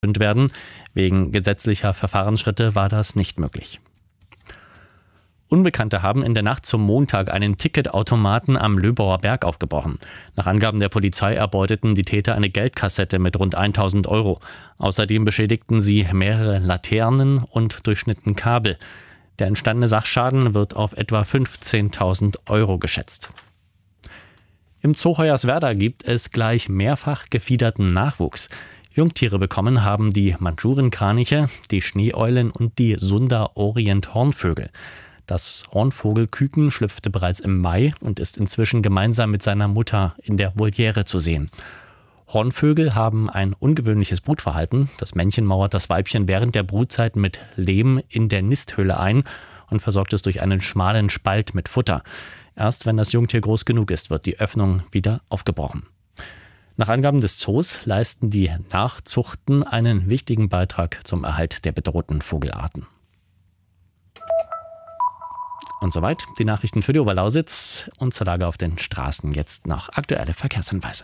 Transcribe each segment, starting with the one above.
werden. Wegen gesetzlicher Verfahrensschritte war das nicht möglich. Unbekannte haben in der Nacht zum Montag einen Ticketautomaten am Löbauer Berg aufgebrochen. Nach Angaben der Polizei erbeuteten die Täter eine Geldkassette mit rund 1.000 Euro. Außerdem beschädigten sie mehrere Laternen und durchschnitten Kabel. Der entstandene Sachschaden wird auf etwa 15.000 Euro geschätzt. Im Zoo Hoyerswerda gibt es gleich mehrfach gefiederten Nachwuchs. Jungtiere bekommen haben die Mandschurienkraniche, die Schneeeulen und die Sunda-Orient-Hornvögel. Das Hornvogelküken schlüpfte bereits im Mai und ist inzwischen gemeinsam mit seiner Mutter in der Voliere zu sehen. Hornvögel haben ein ungewöhnliches Brutverhalten. Das Männchen mauert das Weibchen während der Brutzeit mit Lehm in der Nisthöhle ein und versorgt es durch einen schmalen Spalt mit Futter. Erst wenn das Jungtier groß genug ist, wird die Öffnung wieder aufgebrochen. Nach Angaben des Zoos leisten die Nachzuchten einen wichtigen Beitrag zum Erhalt der bedrohten Vogelarten. Und soweit die Nachrichten für die Oberlausitz und zur Lage auf den Straßen. Jetzt noch aktuelle Verkehrshinweise.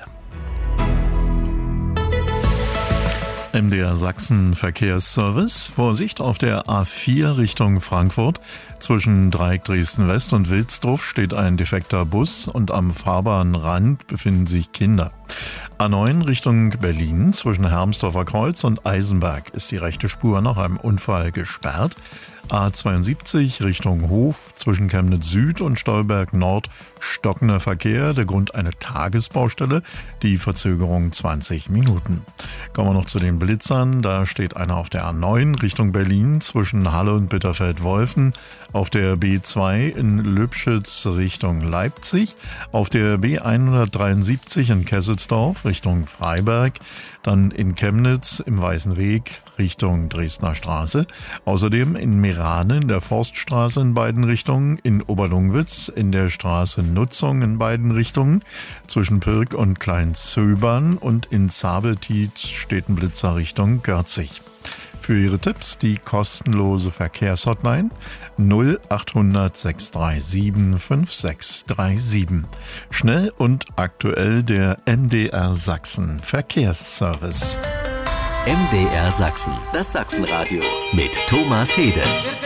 MDR Sachsen Verkehrsservice. Vorsicht auf der A4 Richtung Frankfurt. Zwischen Dreieck Dresden-West und Wilsdruff steht ein defekter Bus und am Fahrbahnrand befinden sich Kinder. A9 Richtung Berlin. Zwischen Hermsdorfer Kreuz und Eisenberg ist die rechte Spur nach einem Unfall gesperrt. A72 Richtung Hof zwischen Chemnitz Süd und Stolberg Nord stockender Verkehr. Der Grund eine Tagesbaustelle, die Verzögerung 20 Minuten. Kommen wir noch zu den Blitzern. Da steht einer auf der A9 Richtung Berlin zwischen Halle und Bitterfeld-Wolfen. Auf der B2 in Lübschitz Richtung Leipzig. Auf der B173 in Kesselsdorf Richtung Freiberg. Dann in Chemnitz im Weißen Weg Richtung Dresdner Straße. Außerdem in Meerane in der Forststraße in beiden Richtungen. In Oberlungwitz in der Straße Nutzung in beiden Richtungen. Zwischen Pirk und Kleinzöbern. Und in Zabeltiez steht ein Blitzer Richtung Görzig. Für Ihre Tipps die kostenlose Verkehrshotline 0800 637 5637. Schnell und aktuell der MDR Sachsen Verkehrsservice. MDR Sachsen, das Sachsenradio mit Thomas Hede.